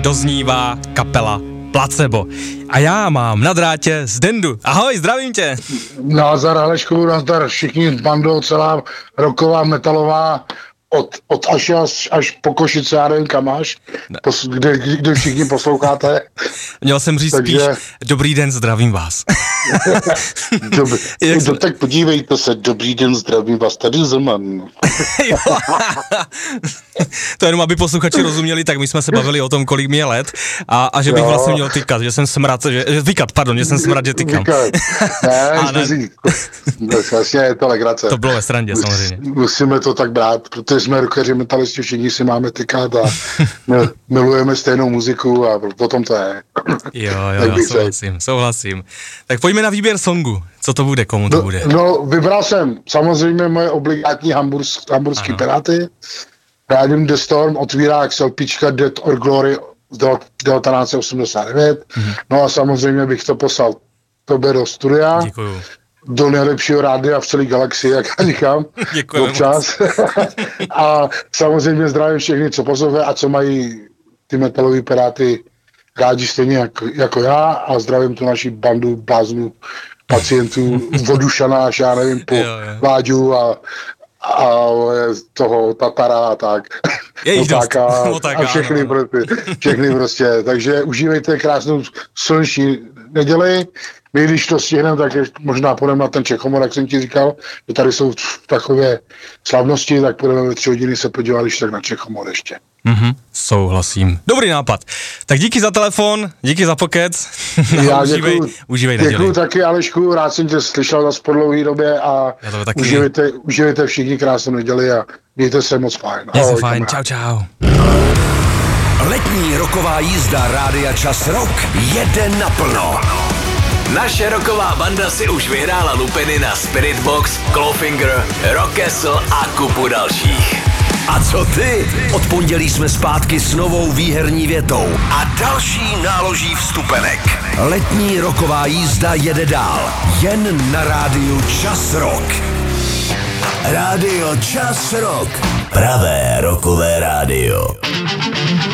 doznívá kapela Placebo. A já mám na drátě Zdendu. Ahoj, zdravím tě. Nazdar Aleškovu, nazdar všichni bandou, celá rocková, metalová, od až po Košice, já nevím kam máš, kde všichni posloucháte. Měl jsem říct spíš, dobrý den, zdravím vás. Tak podívejte se, dobrý den, zdravím vás, tady Zeman. To jenom, aby posluchači rozuměli, tak my jsme se bavili o tom, kolik mi je let a že bych vlastně měl tykat, že jsem smrad, že jsem smrad, že tykám. Vlastně je to legrace. To bylo ve srandě, samozřejmě. Musíme to tak brát, protože jsme rockeři, metalisti, všichni si máme tykat a milujeme stejnou muziku a potom to je. Jo, souhlasím. Tak pojďme na výběr songu. Co to bude, komu to bude? No, vybral jsem samozřejmě moje obligátní hamburský Piráty. Radium The Storm otvírá XLPčka Death or Glory z 1989. No a samozřejmě bych to poslal tobě do studia. Děkuju. Do nejlepšího rádia v celé galaxii, jak já říkám. Děkuji. Občas. A samozřejmě zdravím všechny, co poslouchají a co mají ty metalový Piráty rádi stejně jako já a zdravím tu naši bandu bláznů, pacientů, Vodušana, já nevím, po Láďu a toho Tatara a tak. A všechny prostě. Takže užívejte krásnou sluneční neděli. My, když to stihneme, tak možná půjdeme na ten Čechomor, jak jsem ti říkal, že tady jsou takové slavnosti, tak půjdeme ve 3 hodiny se podívat, když tak na Čechomor ještě. Souhlasím. Dobrý nápad. Tak díky za telefon, díky za pokec. Já užívej neděli. Děkuju taky, Alešku, rád jsem tě slyšel zase po dlouhé době a užívejte všichni krásnou neděli a mějte se moc fajn. Mějte se fajn, čau. Letní rocková jízda Rádia Čas Rock jede naplno. Naše rocková banda si už vyhrála lupeny na Spiritbox, Clawfinger, Rock Castle a kupu dalších. A co ty? Od pondělí jsme zpátky s novou výherní větou a další náloží vstupenek. Letní rocková jízda jede dál, jen na rádiu Čas Rock. Rádio Čas Rock. Pravé rockové rádio.